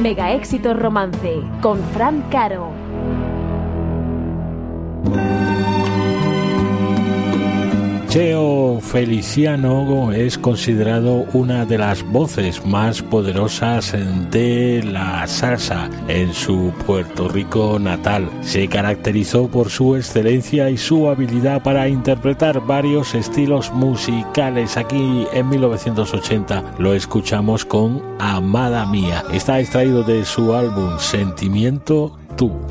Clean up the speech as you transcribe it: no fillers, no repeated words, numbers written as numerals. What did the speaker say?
Mega Éxitos Romance con Fran Caro. Cheo Feliciano es considerado una de las voces más poderosas de la salsa en su Puerto Rico natal. Se caracterizó por su excelencia y su habilidad para interpretar varios estilos musicales. Aquí en 1980 lo escuchamos con Amada Mía. Está extraído de su álbum Sentimiento Tú.